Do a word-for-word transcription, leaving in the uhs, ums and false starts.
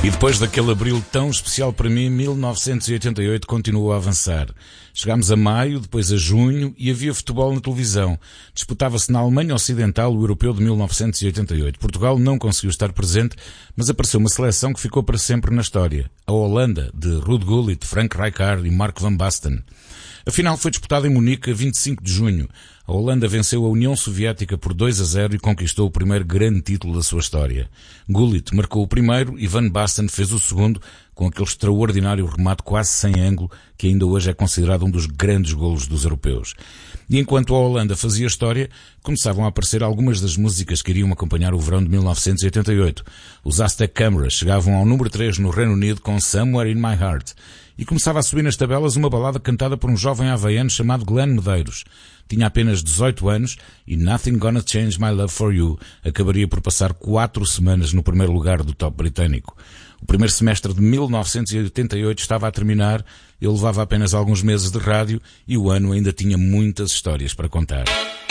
E depois daquele abril tão especial para mim, mil novecentos e oitenta e oito continuou a avançar. Chegámos a maio, depois a junho e havia futebol na televisão. Disputava-se na Alemanha Ocidental o Europeu de mil novecentos e oitenta e oito. Portugal não conseguiu estar presente, mas apareceu uma seleção que ficou para sempre na história. A Holanda, de Ruud Gullit, Frank Rijkaard e Mark van Basten. A final foi disputada em Munique a vinte e cinco de junho. A Holanda venceu a União Soviética por dois a zero e conquistou o primeiro grande título da sua história. Gullit marcou o primeiro e Van Basten fez o segundo, com aquele extraordinário remate quase sem ângulo, que ainda hoje é considerado um dos grandes golos dos europeus. E enquanto a Holanda fazia história, começavam a aparecer algumas das músicas que iriam acompanhar o verão de mil novecentos e oitenta e oito. Os Aztec Cameras chegavam ao número três no Reino Unido com Somewhere in My Heart. E começava a subir nas tabelas uma balada cantada por um jovem havaiano chamado Glenn Medeiros. Tinha apenas dezoito anos e Nothing Gonna Change My Love For You acabaria por passar quatro semanas no primeiro lugar do top britânico. O primeiro semestre de mil novecentos e oitenta e oito estava a terminar, ele levava apenas alguns meses de rádio e o ano ainda tinha muitas histórias para contar.